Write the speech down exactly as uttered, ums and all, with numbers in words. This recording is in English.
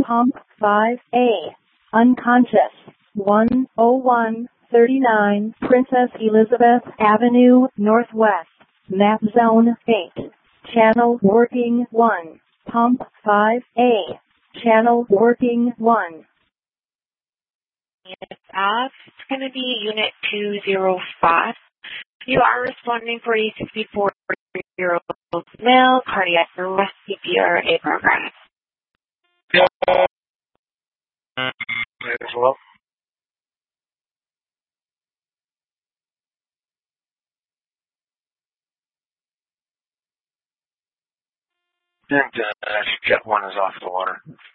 Pump five A. Unconscious. one oh one thirty-nine Princess Elizabeth Avenue Northwest. Map Zone eight. Channel working one. Pump five A. Channel working one. Units off. It's going to be Unit two oh five. You are responding for a sixty-four-year-old male, cardiac arrest, C P R A program. Yeah. As well. And uh, jet one is off the water.